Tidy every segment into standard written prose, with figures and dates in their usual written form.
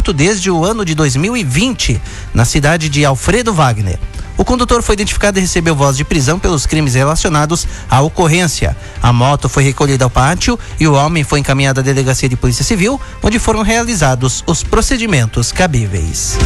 furto desde o ano de 2020, na cidade de Alfredo Wagner. O condutor foi identificado e recebeu voz de prisão pelos crimes relacionados à ocorrência. A moto foi recolhida ao pátio e o homem foi encaminhado à delegacia de polícia civil, onde foram realizados os procedimentos cabíveis.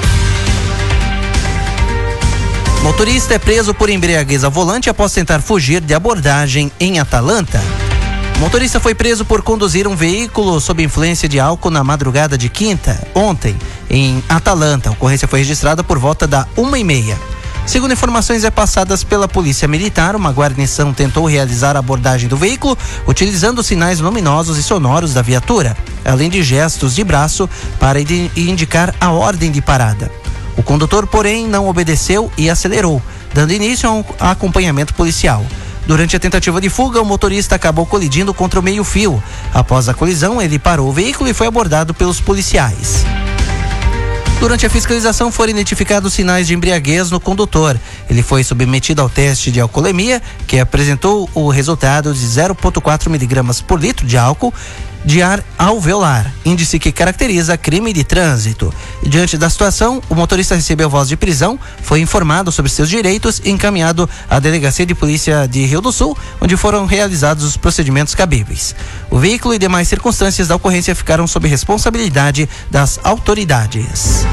Motorista é preso por embriaguez ao volante após tentar fugir de abordagem em Atalanta. O motorista foi preso por conduzir um veículo sob influência de álcool na madrugada de quinta, ontem, em Atalanta. A ocorrência foi registrada por volta da 1h30. Segundo informações repassadas pela Polícia Militar, uma guarnição tentou realizar a abordagem do veículo utilizando sinais luminosos e sonoros da viatura, além de gestos de braço para indicar a ordem de parada. O condutor, porém, não obedeceu e acelerou, dando início a um acompanhamento policial. Durante a tentativa de fuga, o motorista acabou colidindo contra o meio-fio. Após a colisão, ele parou o veículo e foi abordado pelos policiais. Durante a fiscalização foram identificados sinais de embriaguez no condutor. Ele foi submetido ao teste de alcoolemia, que apresentou o resultado de 0,4 miligramas por litro de álcool de ar alveolar, índice que caracteriza crime de trânsito. Diante da situação, o motorista recebeu voz de prisão, foi informado sobre seus direitos e encaminhado à Delegacia de Polícia de Rio do Sul, onde foram realizados os procedimentos cabíveis. O veículo e demais circunstâncias da ocorrência ficaram sob responsabilidade das autoridades.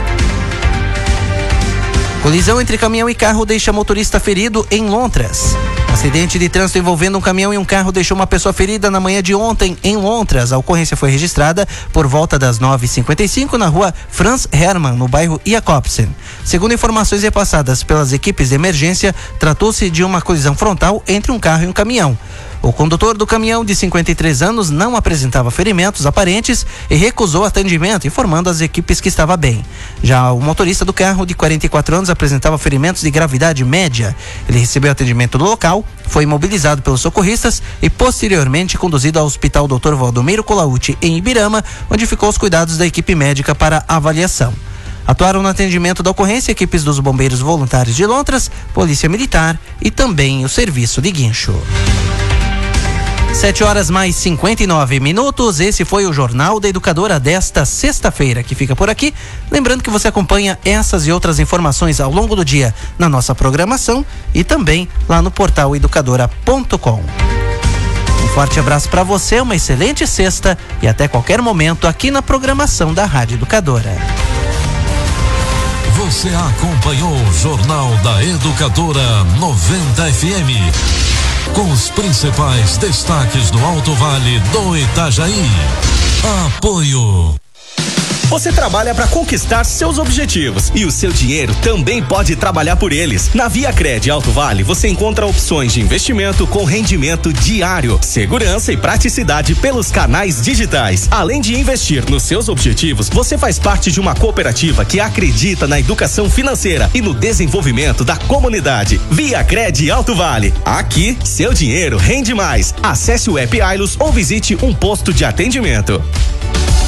Colisão entre caminhão e carro deixa motorista ferido em Lontras. Acidente de trânsito envolvendo um caminhão e um carro deixou uma pessoa ferida na manhã de ontem em Lontras. A ocorrência foi registrada por volta das 9h55 na rua Franz Hermann, no bairro Jacobsen. Segundo informações repassadas pelas equipes de emergência, tratou-se de uma colisão frontal entre um carro e um caminhão. O condutor do caminhão, de 53 anos, não apresentava ferimentos aparentes e recusou atendimento, informando as equipes que estava bem. Já o motorista do carro, de 44 anos, apresentava ferimentos de gravidade média. Ele recebeu atendimento no local, foi imobilizado pelos socorristas e posteriormente conduzido ao Hospital Dr. Valdomiro Colautti, em Ibirama, onde ficou aos cuidados da equipe médica para avaliação. Atuaram no atendimento da ocorrência equipes dos Bombeiros Voluntários de Lontras, Polícia Militar e também o Serviço de Guincho. 7h mais 59. Esse foi o Jornal da Educadora desta sexta-feira, que fica por aqui. Lembrando que você acompanha essas e outras informações ao longo do dia na nossa programação e também lá no portal educadora.com. Um forte abraço para você, uma excelente sexta e até qualquer momento aqui na programação da Rádio Educadora. Você acompanhou o Jornal da Educadora 90 FM. Com os principais destaques do Alto Vale do Itajaí. Apoio. Você trabalha para conquistar seus objetivos e o seu dinheiro também pode trabalhar por eles. Na ViaCred Alto Vale você encontra opções de investimento com rendimento diário, segurança e praticidade pelos canais digitais. Além de investir nos seus objetivos, você faz parte de uma cooperativa que acredita na educação financeira e no desenvolvimento da comunidade. ViaCred Alto Vale. Aqui, seu dinheiro rende mais. Acesse o app Ailos ou visite um posto de atendimento.